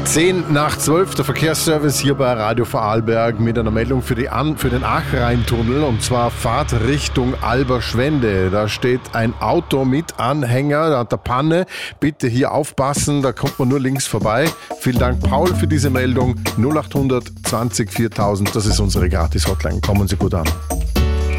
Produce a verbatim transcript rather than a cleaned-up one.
Zehn nach zwölf, der Verkehrsservice hier bei Radio Vorarlberg mit einer Meldung für, die An- für den Achrhein-Tunnel, und zwar Fahrt Richtung Alberschwende. Da steht ein Auto mit Anhänger, da hat der Panne. Bitte hier aufpassen, da kommt man nur links vorbei. Vielen Dank, Paul, für diese Meldung. null acht hundert zwanzig viertausend, das ist unsere Gratis-Hotline. Kommen Sie gut an.